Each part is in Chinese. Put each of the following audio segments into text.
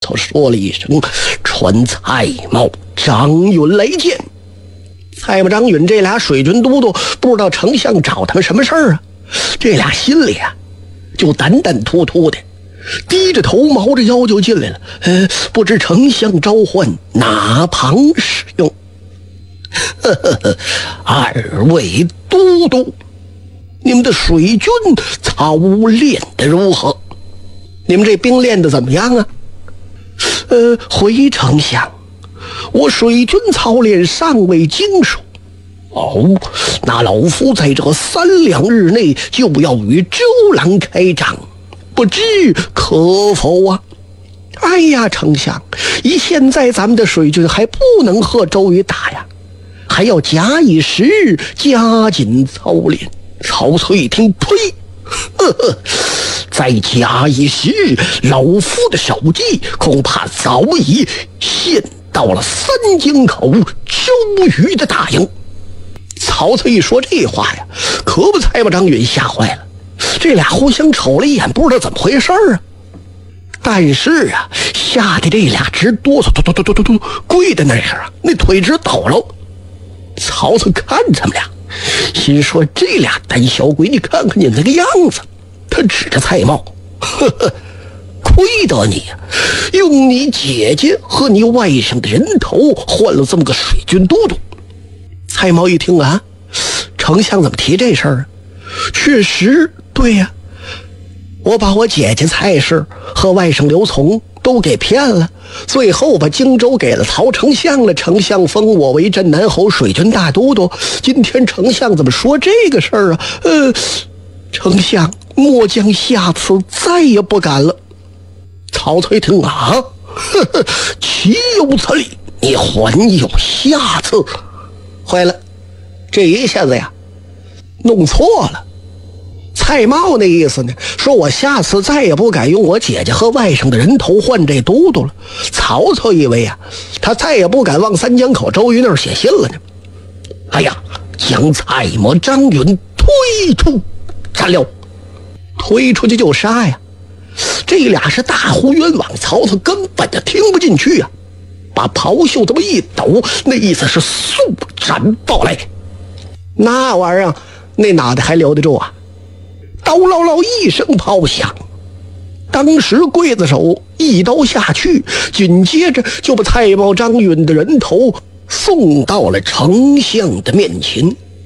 头说了一声：“传蔡瑁、张允来见。”蔡瑁、张允这俩水军都督不知道丞相找他们什么事儿啊，这俩心里啊就胆胆突突的，低着头毛着腰就进来了。不知丞相召唤哪旁使用？二位都督，你们的水军操练的如何？你们这兵练的怎么样啊？回丞相，我水军操练尚未精熟。那老夫在这3两日内就要与周郎开仗，不知可否啊？哎呀，丞相，以现在咱们的水军还不能和周瑜打呀，还要假以时日，加紧操练。曹操一听，呸！再假以时日，老夫的手机恐怕早已陷到了3江口周瑜的大营。曹操一说这话呀，可把蔡瑁、张允吓坏了，这俩互相瞅了一眼，不知道怎么回事啊。但是啊，吓得这俩直哆嗦，嘟跪在那儿啊，那腿直抖了。曹操看他们俩，心说这俩胆小鬼，你看看你那个样子。他指着蔡瑁，亏得你呀，用你姐姐和你外甥的人头换了这么个水军都督。蔡瑁一听啊，丞相怎么提这事儿啊？确实对呀，我把我姐姐蔡氏和外甥刘琮都给骗了，最后把荆州给了曹丞相了，丞相封我为镇南侯水军大都督。今天丞相怎么说这个事儿啊？丞相末将下次再也不敢了。曹操一听啊，岂有此理，你还有下次？坏了，这一下子呀弄错了。蔡瑁那意思呢，说我下次再也不敢用我姐姐和外甥的人头换这都督了。曹操以为啊，他再也不敢往3江口周瑜那儿写信了呢。哎呀，将蔡瑁、张允推出斩了，推出去就杀呀！这俩是大呼冤枉，曹操根本就听不进去啊，把袍袖这么一抖，那意思是速斩报来。那玩意儿那脑袋还留得住啊？刀唠唠一声炮响，当时刽子手一刀下去，紧接着就把蔡瑁、张允的人头送到了丞相的面前。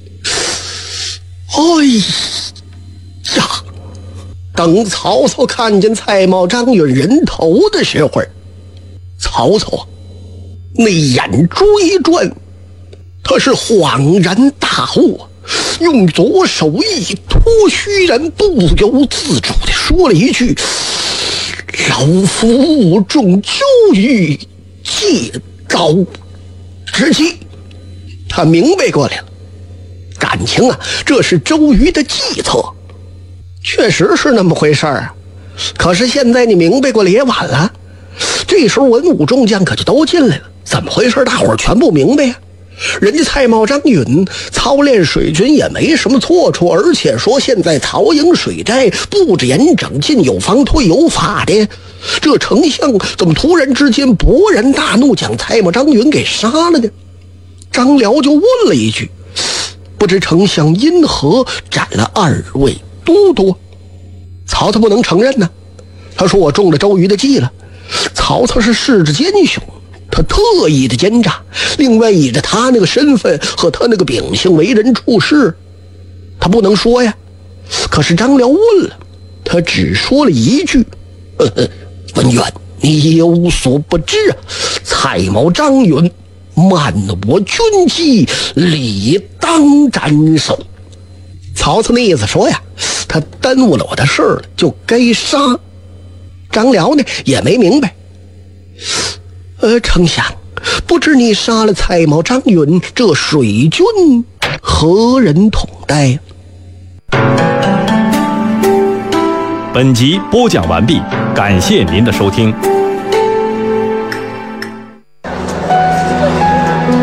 哎呀！等曹操看见蔡瑁、张允人头的时候，曹操那眼珠一转，他是恍然大悟，用左手一托虚然，不由自主地说了一句：“老夫误中周瑜借刀之计。”他明白过来了，感情啊，这是周瑜的计策。确实是那么回事儿啊，可是现在你明白过来也晚了。这时候文武众将可就都进来了，怎么回事？大伙儿全不明白呀。人家蔡瑁、张允操练水军也没什么错处，而且说现在曹营水寨布置严整，进有防退有法的。这丞相怎么突然之间勃然大怒，将蔡瑁、张允给杀了呢？张辽就问了一句：“不知丞相因何斩了2位都督？”曹操不能承认呢，他说我中了周瑜的计了。曹操是世之奸雄，他特意的奸诈，另外以着他那个身份和他那个秉性为人处事，他不能说呀。可是张辽问了，他只说了一句：“文远，你有所不知啊，蔡瑁、张允慢我军机，理当斩首。”曹操那意思说呀，他耽误了我的事了，就该杀。张辽呢也没明白，丞相，不知你杀了蔡瑁、张允，这水军何人统带？ 本集播讲完毕，感谢您的收听。